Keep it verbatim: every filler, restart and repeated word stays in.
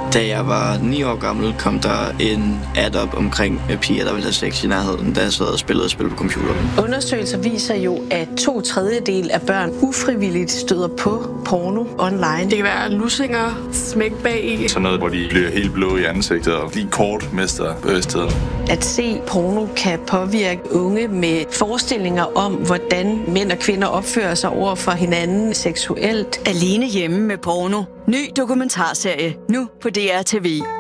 Da jeg var ni år gammel, kom der en ad op omkring piger, der ville have sex i nærheden, da jeg sad og spillede og spillede på computeren. Undersøgelser viser jo, at to tredjedel af børn ufrivilligt støder på porno online. Det kan være lussinger, smæk bag i. Sådan noget, hvor de bliver helt blå i ansigtet og lige kort mister bevidstheden. At se porno kan påvirke unge med forestillinger om, hvordan mænd og kvinder opfører sig over for hinanden seksuelt. Alene hjemme med porno. Ny dokumentarserie nu på D R T V.